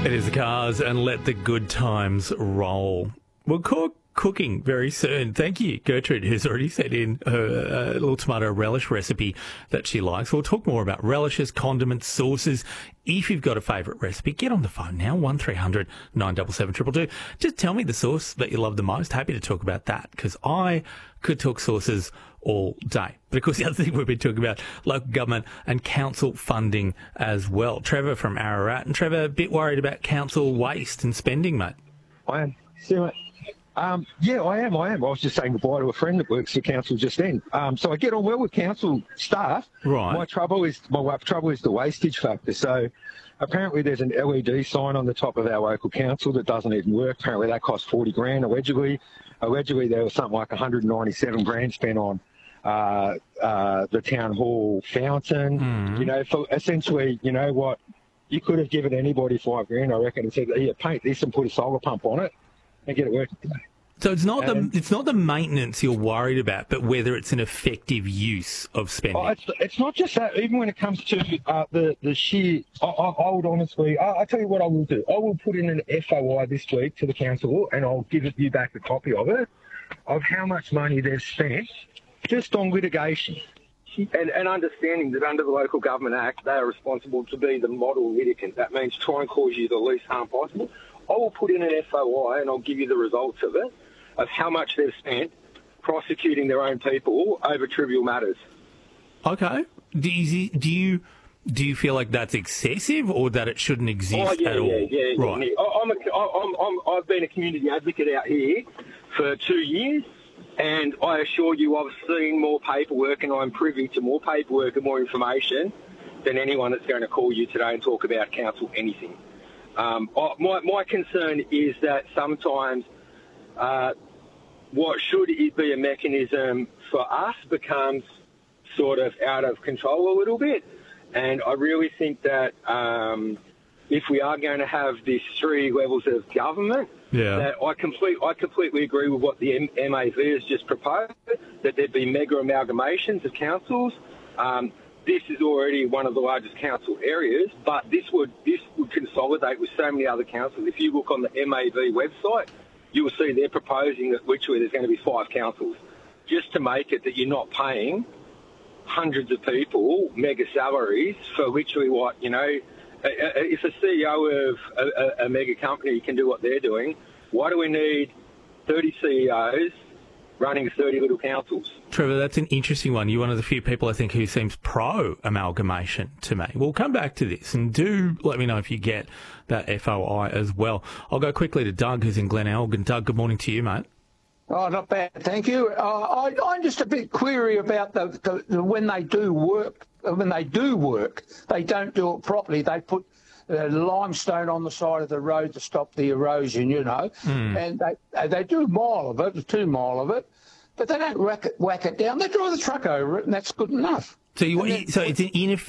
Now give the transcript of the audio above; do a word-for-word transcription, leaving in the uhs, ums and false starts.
It is the Cars and let the good times roll. We'll cook cooking very soon. Thank you, Gertrude, who's already sent in her uh, little tomato relish recipe that she likes. We'll talk more about relishes, condiments, sauces. If you've got a favourite recipe, get on the phone now, one three hundred nine seven seven two two two. Just tell me the sauce that you love the most. Happy to talk about that, because I could talk sauces all day. But of course, the other thing we've been talking about, local government and council funding as well. Trevor from Ararat. And Trevor, a bit worried about council waste and spending, mate. I am. See, mate. Um, yeah, I am. I am. I was just saying goodbye to a friend that works for council just then. Um, so I get on well with council staff. Right. My trouble is my trouble is the wastage factor. So apparently there's an L E D sign on the top of our local council that doesn't even work. Apparently that cost forty grand. Allegedly, allegedly there was something like one hundred ninety-seven grand spent on uh, uh, the town hall fountain. Mm. You know, for essentially, you know what, you could have given anybody five grand, I reckon, and said, "Here, paint this and put a solar pump on it and get it working." So it's not and, the it's not the maintenance you're worried about, but whether it's an effective use of spending. Oh, it's, it's not just that. Even when it comes to uh, the the sheer, I, I, I would honestly, I, I tell you what I will do. I will put in an F O I this week to the council, and I'll give you back a copy of it, of how much money they've spent just on litigation. And, and understanding that under the Local Government Act, they are responsible to be the model litigant. That means try and cause you the least harm possible. I will put in an F O I and I'll give you the results of it, of how much they've spent prosecuting their own people over trivial matters. Okay. Do you do you, do you feel like that's excessive, or that it shouldn't exist oh, yeah, at all? Yeah, yeah, right. yeah. I'm a, I'm, I'm, I've been a community advocate out here for two years, and I assure you I've seen more paperwork, and I'm privy to more paperwork and more information than anyone that's going to call you today and talk about council anything. Um, I, my, my concern is that sometimes uh, what should be a mechanism for us becomes sort of out of control a little bit. And I really think that um, if we are going to have these three levels of government, yeah. that I, complete, I completely agree with what the M- MAV has just proposed, that there'd be mega amalgamations of councils. Um, This is already one of the largest council areas, but this would this would consolidate with so many other councils. If you look on the M A V website, you will see they're proposing that literally there's going to be five councils, just to make it that you're not paying hundreds of people mega salaries for literally what, you know, if a C E O of a, a mega company can do what they're doing, why do we need thirty C E Os running thirty little councils? Trevor, that's an interesting one. You're one of the few people, I think, who seems pro-amalgamation to me. We'll come back to this, and do let me know if you get that F O I as well. I'll go quickly to Doug, who's in Glen Elgin. Doug, good morning to you, mate. Oh, not bad, thank you. Uh, I, I'm just a bit query about the, the, the when they do work. When they do work, they don't do it properly. They put uh, limestone on the side of the road to stop the erosion, you know, mm. and they they do a mile of it, two mile of it, but they don't whack it, whack it down. They drive the truck over it, and that's good enough. So you, so it's an ineffective